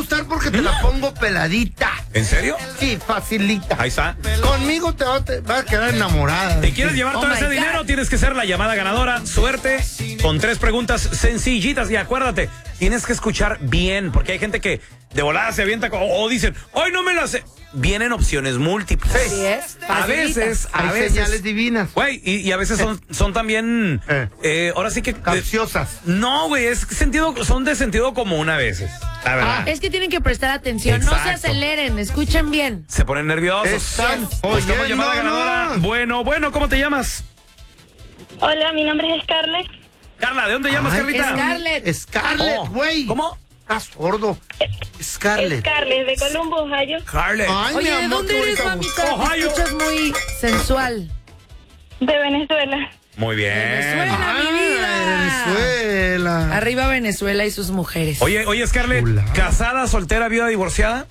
gustar porque te la pongo peladita. ¿En serio? Sí, facilita. Ahí está. Conmigo te vas a quedar enamorada. ¿Te quieres llevar todo ese dinero? Tienes que ser la llamada ganadora. Suerte con 3 preguntas sencillitas. Y acuérdate, tienes que escuchar bien, porque hay gente que de volada se avienta o dicen, hoy no me la sé. Vienen opciones múltiples. Así es. A veces. Hay señales divinas. Güey, y a veces son también, ahora sí que... Capciosas. No, güey, son de sentido común a veces, la verdad. Es que tienen que prestar atención, no se aceleren, escuchen bien. Se ponen nerviosos. Están Buscamos llamada oyendo. ganadora. Bueno, ¿cómo te llamas? Hola, mi nombre es Scarlett. Carla, ¿de dónde llamas, Ay, Carlita? Scarlett, güey. ¿Cómo? Estás sordo. Scarlett. Scarlett, de Columbus, Ohio. Carlet. Ay, Oye, mi ¿de amor, dónde qué eres, bonita mamita? voz. Te escuchas muy sensual. De Venezuela. Muy bien. Venezuela, mi vida. Venezuela. Arriba Venezuela y sus mujeres. Oye, Scarlett, Hola. ¿casada, soltera, viuda, divorciada?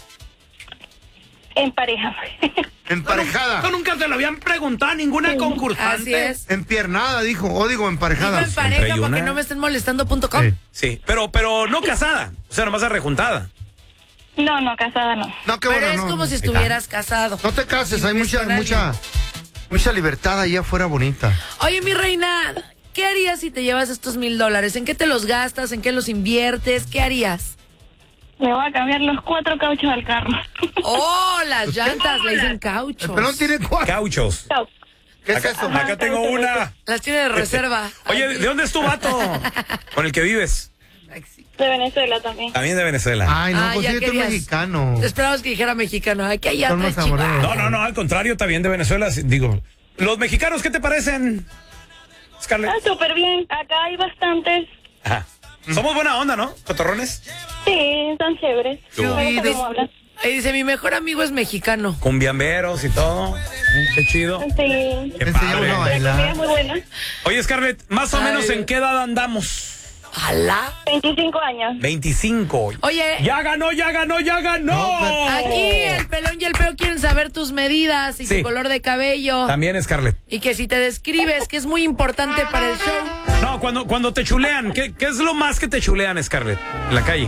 En pareja. Emparejada. Esto nunca te lo habían preguntado a ninguna concursante. Así es. Empiernada, dijo. O digo, emparejada. Digo en pareja Siempre hay para que una. no me estén molestando.com. Sí. Sí, pero no casada. O sea, nomás rejuntada. No, casada no. No, qué Pero bueno, es no. como si estuvieras casado. No te cases, Si hay vives con mucha libertad ahí afuera bonita. Oye, mi reina, ¿qué harías si te llevas estos $1,000? ¿En qué te los gastas? ¿En qué los inviertes? ¿Qué harías? Me voy a cambiar los 4 cauchos al carro. Oh, las llantas le dicen cauchos. El pelón tiene 4. Cauchos. Chao. ¿Qué es eso? Acá tengo una. Las tiene de reserva. Oye, ¿de dónde es tu vato? Con el que vives. De Venezuela también. También de Venezuela. Ay, no, Ah, pues ya sí, tú querías. mexicano. Esperabas que dijera mexicano. Ay, que Son más allá amorosos. No, al contrario, también de Venezuela. Digo, ¿los mexicanos qué te parecen, Scarlett? Súper bien. Acá hay bastantes. Ajá. Somos buena onda, ¿no? ¿Cotorrones? Sí, son chéveres. Qué Me gusta bonito. cómo hablan. Ahí dice, mi mejor amigo es mexicano. Cumbiamberos y todo. Qué chido. Sí. Qué Te enseñamos padre. a La comida bailar. es muy buena. Oye, Scarlett, más o Ay. menos ¿en qué edad andamos? ¿Alá? 25 años. 25. Oye, ¡Ya ganó! No, aquí el pelón y el peo quieren saber tus medidas y Sí. tu color de cabello. También, Scarlett. Y que si te describes, que es muy importante para el show. No, cuando te chulean, ¿qué es lo más que te chulean, Scarlett? En la calle.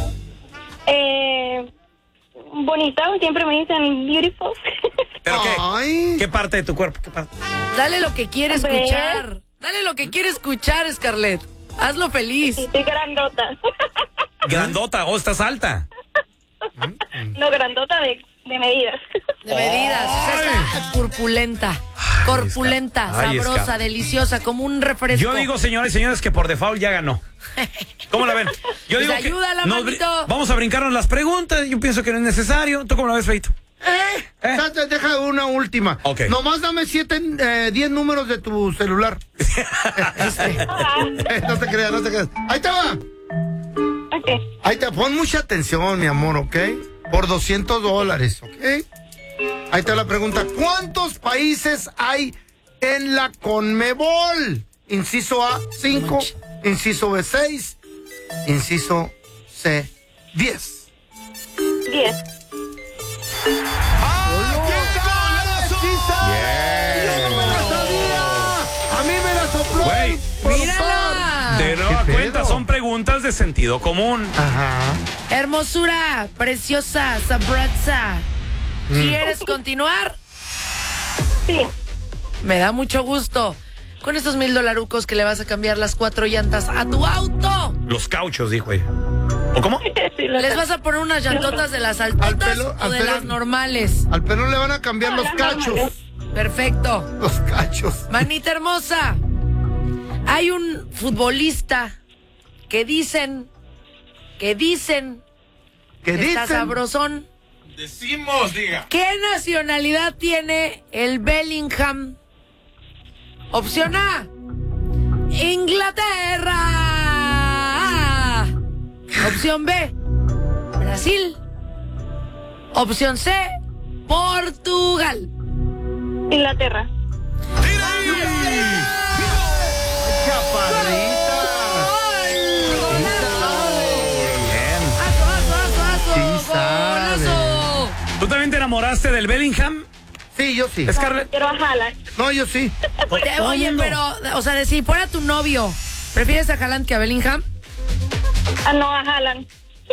Bonita, siempre me dicen beautiful. ¿Pero Ay. qué parte de tu cuerpo? ¿Qué parte? Dale lo que quiere ¿Ves? escuchar. Dale lo que quiere escuchar, Scarlett. Hazlo feliz. Estoy grandota. Grandota, estás alta. No, grandota de medidas. De medidas. O sea, está corpulenta. Corpulenta, Ay, sabrosa, Scar. deliciosa, como un refresco. Yo digo, señores y señores, que por default ya ganó. ¿Cómo la ven? Yo Pues digo ayúdala, que manito. vamos a brincarnos las preguntas. Yo pienso que no es necesario. ¿Tú cómo la ves, Feito? Deja una última. Ok. Nomás dame 10 números de tu celular. No te creas. Ahí te va. Ok. Ahí te pon mucha atención, mi amor, ¿ok? Por $200, ¿ok? Ahí te va la pregunta. ¿Cuántos países hay en la Conmebol? Inciso A, 5. Inciso B, 6. Inciso C, 10. 10. A mí me la sopló. Güey, ¡Mírala! de nueva ¿Qué cuenta, pedo? son preguntas de sentido común. Ajá. Hermosura, preciosa, sabrosa. ¿Quieres continuar? Sí. Me da mucho gusto. Con estos $1,000 que le vas a cambiar las 4 llantas a tu auto. Los cauchos, dijo ella. ¿O cómo? Sí, lo ¿Les sé. vas a poner unas llantotas de las altotas o al de pelo. las normales? Al pelón le van a cambiar los cachos. Perfecto. Los cachos. Manita hermosa, hay un futbolista que dicen ¿Qué está dicen? sabrosón. Decimos, diga. ¿Qué nacionalidad tiene el Bellingham? Opción A, Inglaterra. Opción B, Brasil. Opción C, Portugal. Inglaterra. Chaparrita. Sí sabe. ¡Golazo! ¿Tú también te enamoraste del Bellingham, Sí, yo sí. Scarlett? Quiero a Haaland. No, yo sí. Oye, pero, o sea, de si fuera tu novio, ¿prefieres a Haaland que a Bellingham? No, a Haaland.